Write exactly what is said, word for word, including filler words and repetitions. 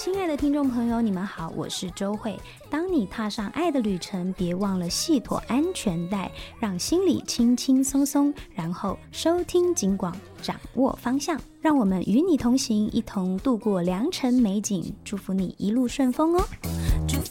亲爱的听众朋友，你们好，我是周慧。当你踏上爱的旅程，别忘了系妥安全带，让心里轻轻松松，然后收听警广，掌握方向。让我们与你同行，一同度过良辰美景，祝福你一路顺风哦。